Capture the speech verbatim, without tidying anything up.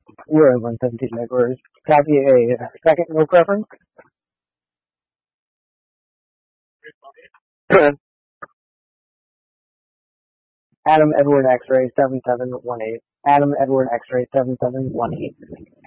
We're at one seventeen Edwards. Copy a second no preference. Adam Edward X-ray seven seven one eight. Adam Edward X-ray seven seven one eight.